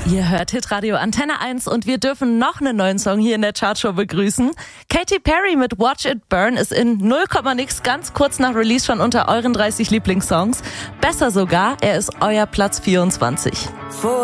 Ihr hört Hitradio Antenne 1 und wir dürfen noch einen neuen Song hier in der Chartshow begrüßen. Katy Perry mit Watch It Burn ist in 0, nix ganz kurz nach Release schon unter euren 30 Lieblingssongs. Besser sogar, er ist euer Platz 24.